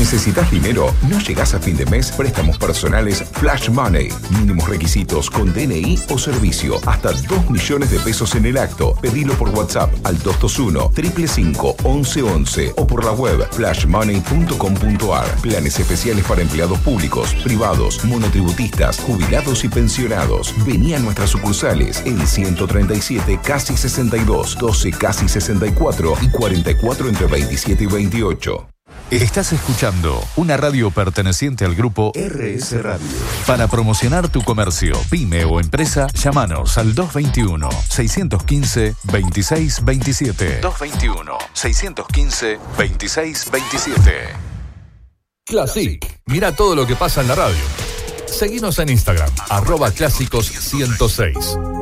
¿Necesitas dinero? ¿No llegás a fin de mes? Préstamos personales Flash Money. Mínimos requisitos con DNI o servicio. Hasta 2 millones de pesos en el acto. Pedilo por WhatsApp al 221-555-1111 o por la web flashmoney.com.ar. Planes especiales para empleados públicos, privados, monotributistas, jubilados y pensionados. Vení a nuestras sucursales en 137 casi 62, 12 casi 64 y 44 entre 27 y 28. Estás escuchando una radio perteneciente al grupo RS Radio. Para promocionar tu comercio, pyme o empresa, llámanos al 221-615-2627. 221-615-2627. Classic. Mira todo lo que pasa en la radio. Seguinos en Instagram, @clásicos106.